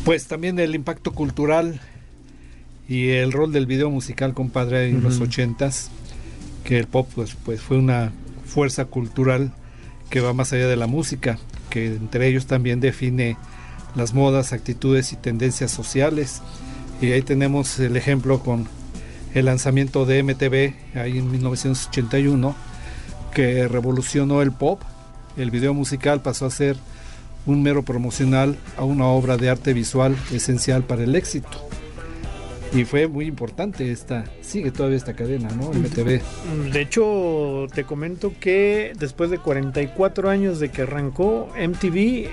Pues también el impacto cultural y el rol del video musical, compadre, en los 80s, que el pop pues fue una fuerza cultural que va más allá de la música, que entre ellos también define las modas, actitudes y tendencias sociales. Y ahí tenemos el ejemplo con el lanzamiento de MTV ahí en 1981, que revolucionó el pop. El video musical pasó a ser un mero promocional a una obra de arte visual esencial para el éxito. Y fue muy importante sigue todavía esta cadena, ¿no? MTV. De hecho, te comento que después de 44 años de que arrancó MTV,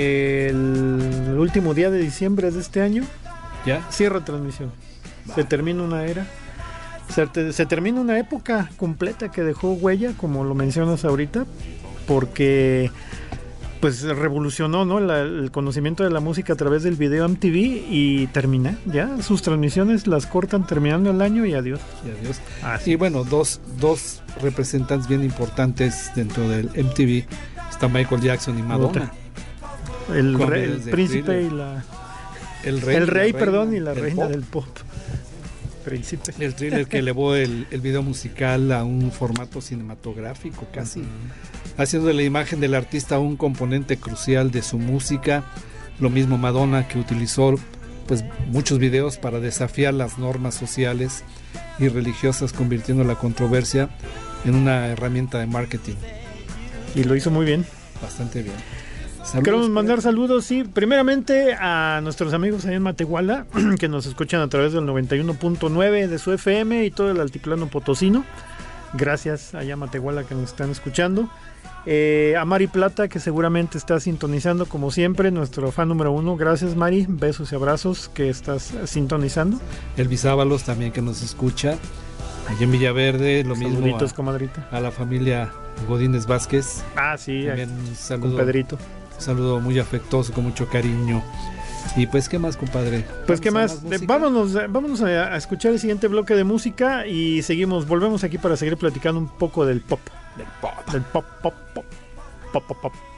el último día de diciembre de este año, ¿ya? Cierra transmisión. Se termina una era. Se termina una época completa que dejó huella, como lo mencionas ahorita, porque pues revolucionó, ¿no? El conocimiento de la música a través del video MTV y termina ya sus transmisiones, las cortan terminando el año y adiós. Y bueno, dos representantes bien importantes dentro del MTV está Michael Jackson y Madonna. El príncipe y la el rey, y la reina del pop. Príncipe. El Thriller, que elevó el video musical a un formato cinematográfico casi, haciendo de la imagen del artista un componente crucial de su música. Lo mismo Madonna, que utilizó pues muchos videos para desafiar las normas sociales y religiosas, convirtiendo la controversia en una herramienta de marketing. Y lo hizo muy bien. Bastante bien. Saludos, queremos mandar saludos, sí, primeramente a nuestros amigos allá en Matehuala, que nos escuchan a través del 91.9 de su FM y todo el altiplano potosino. Gracias allá a Matehuala que nos están escuchando. A Mari Plata, que seguramente está sintonizando como siempre, nuestro fan número 1. Gracias, Mari, besos y abrazos que estás sintonizando. Elvis Ábalos también, que nos escucha allá en Villaverde. Lo saluditos, mismo comadrita. A la familia Godínez Vázquez. Sí, también un saludo, con Pedrito. Un saludo muy afectuoso, con mucho cariño. Y pues, ¿qué más, compadre? Pues, ¿qué más? Vámonos a escuchar el siguiente bloque de música y volvemos aquí para seguir platicando un poco del pop. Del pop. Del pop, pop, pop, pop, pop, pop.